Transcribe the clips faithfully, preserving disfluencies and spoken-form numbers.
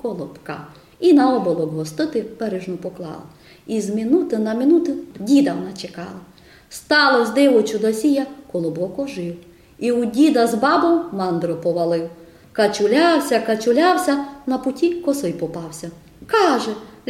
колобка. І на оболок гостити бережно поклала. І з минути на минуту діда вона чекала. Сталось диво чудосія, колобок ожив. І у діда з бабою мандру повалив. Качулявся, качулявся, на путі косий попався. Каже: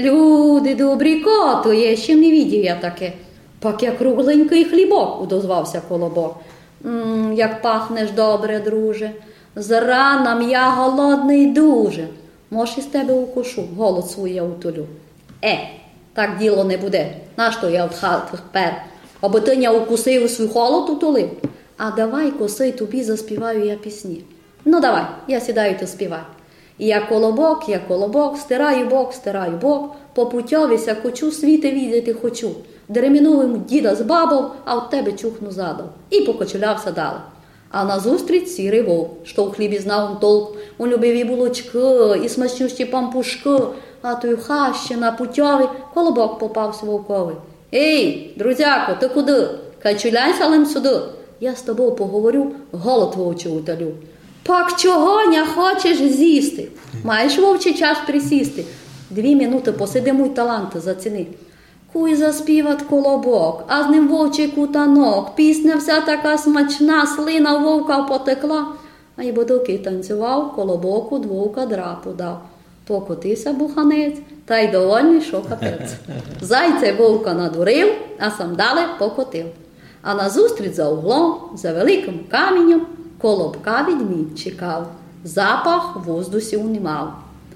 люди добрі, коту є, ще не видів я таке. Пак як кругленький хлібок, удозвався колобок. М, як пахнеш добре, друже, з ранам я голодний дуже. Може, із тебе укушу, голод свій я утолю. Е, так діло не буде, нащо я от хати пер? Аби ти не укусив свій холод утолив. А давай, коси, тобі заспіваю я пісні. Ну давай, я сідаю, ти співай. І я колобок, я колобок, стираю бок, стираю бок, по путьовіся кочу, світи відати хочу. Деремінуємо діда з бабою, а от тебе чухну задом. І покочулявся далі. А назустріч сірий вовк, що в хлібі знав он толк, он любив і булочки, і смачнющі пампушки, а той хащі на путьові колобок попався вовковий. Ей, друзяко, ти куди? Качуляйся лим сюди. Я з тобою поговорю, голод вовчий утолю. Пак чого не хочеш з'їсти? Маєш вовчий час присісти? Дві минути посидимо й таланти заціни. Куй заспіват колобок, а з ним вовчий кутанок. Пісня вся така смачна, слина вовка потекла. А й бодоки танцював, колобоку двовка драпу дав. Покотився буханець, та й довольний, що капець. Зайця вовка надурив, а сам далі покотив. А назустріч за углом, за великим каменем, колобка відмідь чекав. Запах в воздусі унімав.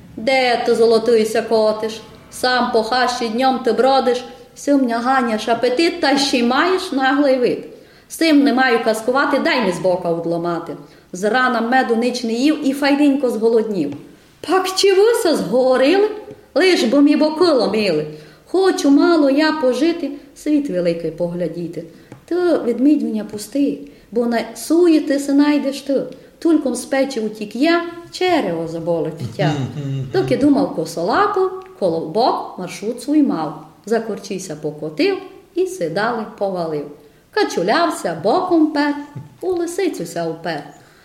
Де ти, золотийся, котиш? Сам по хащі днем ти бродиш, сим не ганяш апетит, та ще й маєш наглий вид. З цим не маю казкувати, дай не з бока удламати. З рана меду нич не їв і файденько зголоднів. Пак чи вися згорили? Лиш бо мі бокило мили. Хочу мало я пожити, світ великий поглядіти. Ти ведмідь мене пусти, бо на суї ти се найдеш ти. Тульком з печі утік я, черево заболить тя. Доки думав косолапу, колобок маршрут свій мав. Закорчився покотив і сидали повалив. Качулявся, боком пер, у лисицюся упер.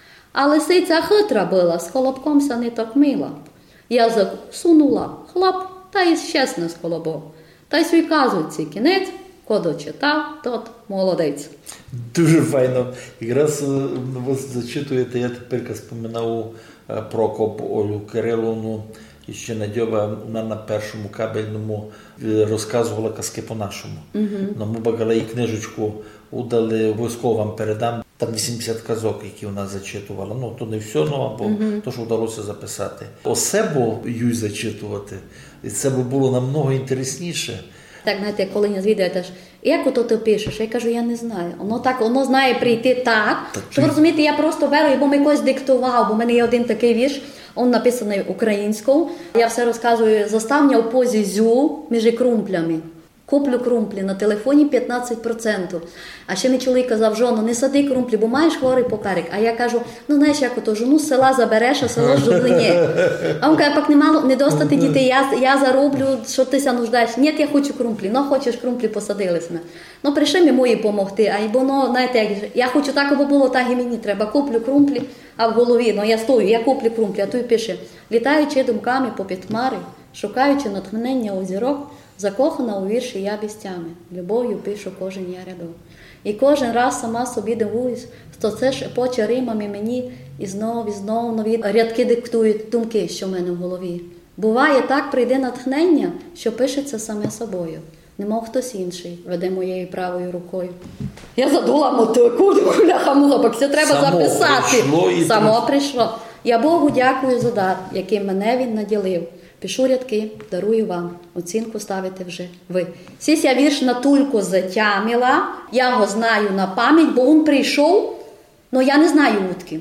А лисиця хитра була, з колобком ся не так мила. Язик сунула, хлоп, та й щасне з колобок. Та й свій казується кінець, кого читав, тот молодець. Дуже файно. Якраз ви зачитуєте, я тепер споминав Прокоп Олю Кириловну, і ще Надьова, вона на першому кабельному розказувала казки по-нашому. Угу. Но ми багали і книжечку удали, обов'язково вам передам. Там вісімдесят казок, які вона зачитувала. Ну, то не все, ну, або угу. то, що вдалося записати. Осебо їй зачитувати, і це б було намного інтересніше. Так, знаєте, коли не звідуєте, як ото ти пишеш? Я кажу, я не знаю. Воно так, воно знає прийти так, так що, ви розумієте, я просто беру, бо ми когось диктував, бо в мене є один такий вірш, він написаний українською. Я все розказую, заставня у позі зю між крумплями. Куплю крумплі на телефоні п'ятнадцять відсотків. А ще мій чоловік казав, жоно, не сади крумплі, бо маєш хворий поперек. А я кажу, ну знаєш, як ото, жону з села забереш, а село з жудлині. А він каже, пак не мало, не достати дітей, я, я зароблю, що ти ся нуждаєш. Ні, я хочу крумплі. Ну, хочеш крумплі, посадилися. Ну, прийшли ми мої помогти. А й воно, знаєте, як, я хочу так, аби було, так і мені треба. Куплю крумплі, а в голові, ну я стою, я куплю крумплі, а той пише, літаючи думками попід хмари, шукаючи натхнення у зірок, закохана у вірші я бістями, любов'ю пишу кожен я рядок. І кожен раз сама собі дивуюсь, що це ж епоча римами мені і знов, і знов нові рядки диктують думки, що в мене в голові. Буває, так прийде натхнення, що пишеться саме собою. Немов хтось інший веде моєю правою рукою. Я задула мотику, куляха-мула, бо це треба Само записати. Прийшло Само прийшло. Я Богу дякую за дар, яким мене він наділив. Пишу рядки, дарую вам, оцінку ставите вже ви. Сісь я вірш на тульку затямила, я його знаю на пам'ять, бо він прийшов, але я не знаю утки.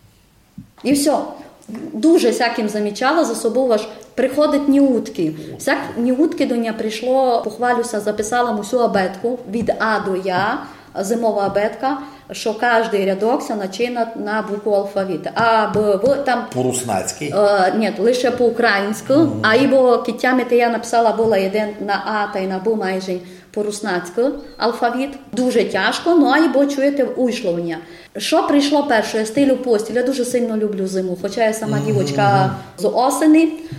І все. Дуже всяким замічала за собою, аж приходить ні утки. Всяк ні утки до мене прийшло, похвалюся, записала усю абетку від А до Я, зимова абетка, що кожен рядок ся начинає на букву алфавіта. А, Б, В, там... По-руснацьки? Е, ні, лише по-українську. Mm-hmm. А ібо киттями я написала була один на А та й на Б майже по-руснацьку алфавіт. Дуже тяжко, ну а ібо чуєте уйшло мене. Що прийшло перше? Я стилю постіль. Я дуже сильно люблю зиму, хоча я сама mm-hmm. дівочка з осені.